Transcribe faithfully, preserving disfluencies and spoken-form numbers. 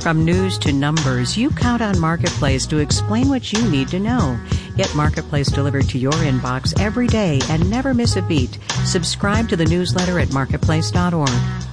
From news to numbers, you count on Marketplace to explain what you need to know. Get Marketplace delivered to your inbox every day and never miss a beat. Subscribe to the newsletter at marketplace dot org.